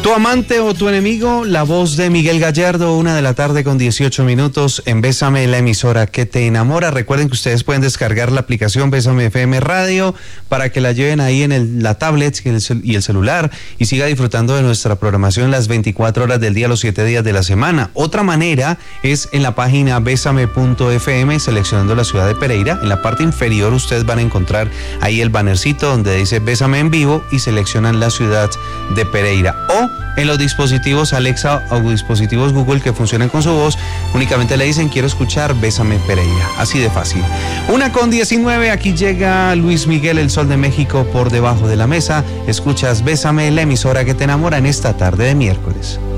Tu amante o tu enemigo, la voz de Miguel Gallardo, 1:00 con 18 minutos en Bésame, la emisora que te enamora. Recuerden que ustedes pueden descargar la aplicación Bésame FM Radio para que la lleven ahí en la tablet y el celular y siga disfrutando de nuestra programación las 24 horas del día, los 7 días de la semana. Otra manera es en la página besame.fm, seleccionando la ciudad de Pereira. En la parte inferior ustedes van a encontrar ahí el bannercito donde dice Bésame en vivo y seleccionan la ciudad de Pereira. O en los dispositivos Alexa o dispositivos Google que funcionan con su voz, únicamente le dicen quiero escuchar Bésame Pereira, así de fácil. 1:19, aquí llega Luis Miguel, el Sol de México, por debajo de la mesa. Escuchas Bésame, la emisora que te enamora en esta tarde de miércoles.